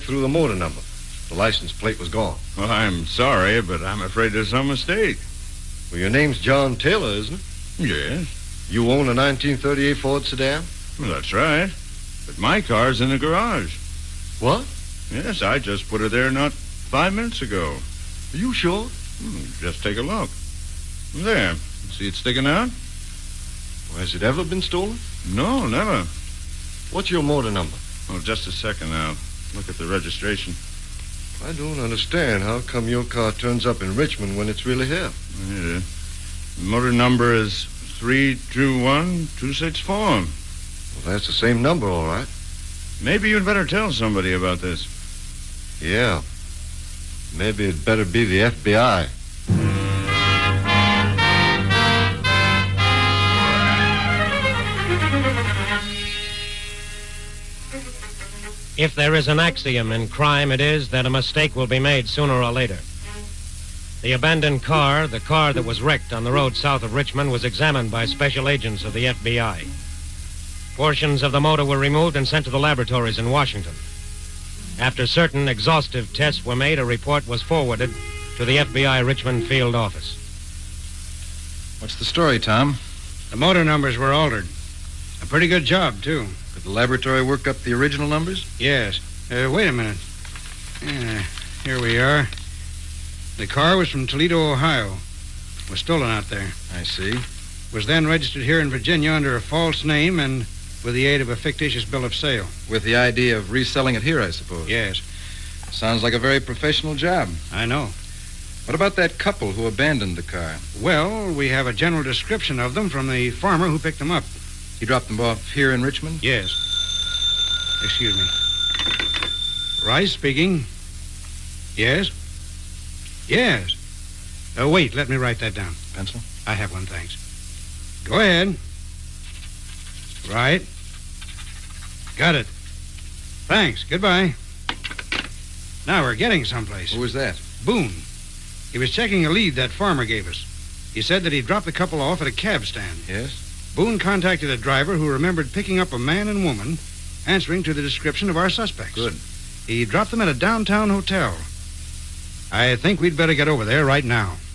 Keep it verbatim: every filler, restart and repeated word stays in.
through the motor number. The license plate was gone. Well, I'm sorry, but I'm afraid there's some mistake. Well, your name's John Taylor, isn't it? Yes. You own a nineteen thirty-eight Ford sedan? Well, that's right. But my car's in the garage. What? Yes, I just put it there not five minutes ago. Are you sure? Hmm, just take a look. There. See it sticking out? Well, has it ever been stolen? No, never. What's your motor number? Oh, just a second now. Look at the registration. I don't understand. How come your car turns up in Richmond when it's really here? Here it is. The motor number is three two one two six four. Well, that's the same number, all right. Maybe you'd better tell somebody about this. Yeah. Maybe it'd better be the F B I. If there is an axiom in crime, it is that a mistake will be made sooner or later. The abandoned car, the car that was wrecked on the road south of Richmond, was examined by special agents of the F B I. Portions of the motor were removed and sent to the laboratories in Washington. After certain exhaustive tests were made, a report was forwarded to the F B I Richmond field office. What's the story, Tom? The motor numbers were altered. A pretty good job, too. Could the laboratory work up the original numbers? Yes. Uh, wait a minute. Yeah, here we are. The car was from Toledo, Ohio. Was stolen out there. I see. Was then registered here in Virginia under a false name and with the aid of a fictitious bill of sale. With the idea of reselling it here, I suppose. Yes. Sounds like a very professional job. I know. What about that couple who abandoned the car? Well, we have a general description of them from the farmer who picked them up. He dropped them off here in Richmond? Yes. Excuse me. Rice speaking. Yes? Yes. Oh, wait, let me write that down. Pencil? I have one, thanks. Go ahead. Right. Got it. Thanks. Goodbye. Now we're getting someplace. Who was that? Boone. He was checking a lead that farmer gave us. He said that he dropped the couple off at a cab stand. Yes? Boone contacted a driver who remembered picking up a man and woman answering to the description of our suspects. Good. He dropped them at a downtown hotel. I think we'd better get over there right now.